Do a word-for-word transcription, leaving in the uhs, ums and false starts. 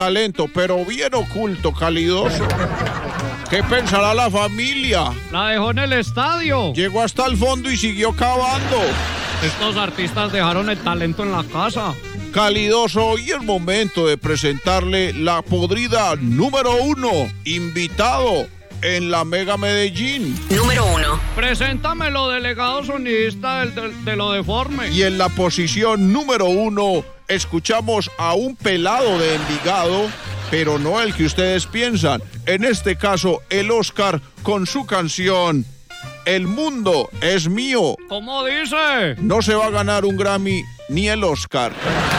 talento, pero bien oculto, calidoso. ¿Qué pensará la familia? La dejó en el estadio. Llegó hasta el fondo y siguió cavando. Estos artistas dejaron el talento en la casa. Calidoso, hoy es momento de presentarle la podrida número uno, invitado en la Mega Medellín. Número uno. Preséntamelo, delegado sonidista del, del, de lo deforme. Y en la posición número uno, escuchamos a un pelado de Envigado, pero no el que ustedes piensan. En este caso, el Oscar con su canción El mundo es mío. ¿Cómo dice? No se va a ganar un Grammy ni el Oscar.